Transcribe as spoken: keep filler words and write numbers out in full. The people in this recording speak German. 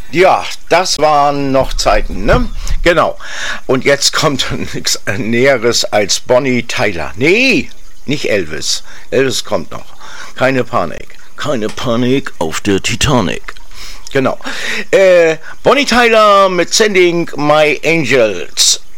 Ja, das waren noch Zeiten, ne? Genau. Und jetzt kommt nichts Näheres als Bonnie Tyler. Nee, nicht Elvis. Elvis kommt noch. Keine Panik. Keine Panik auf der Titanic. Genau. Äh, Bonnie Tyler mit Sending My Angels.